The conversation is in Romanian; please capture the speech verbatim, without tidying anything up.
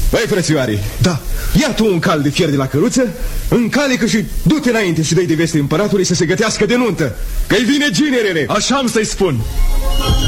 Băi, frățioare, da. Ia tu un cal de fier de la căruță, încalecă și du-te înainte și dă-i de veste împăratului să se gătească de nuntă, că-i vine ginerele. Așa am să-i spun.